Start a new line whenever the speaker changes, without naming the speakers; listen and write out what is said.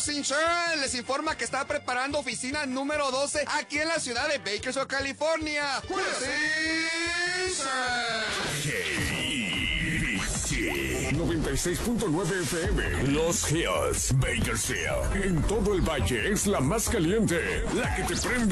House Insurance les informa que está preparando oficina número 12 aquí en la ciudad de Bakersfield, California.
KIBC 96.9 FM. Los Hills, Bakersfield. En todo el valle es la más caliente, la que te prende.